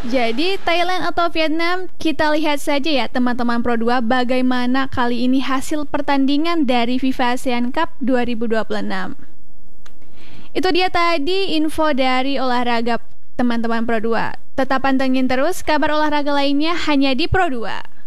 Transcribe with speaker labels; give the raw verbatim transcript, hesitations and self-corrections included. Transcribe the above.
Speaker 1: Jadi Thailand atau Vietnam, kita lihat saja ya teman-teman Pro dua bagaimana kali ini hasil pertandingan dari FIFA ASEAN Cup dua ribu dua puluh enam. Itu dia tadi info dari olahraga teman-teman Pro dua. Tetap pantengin terus kabar olahraga lainnya hanya di Pro dua.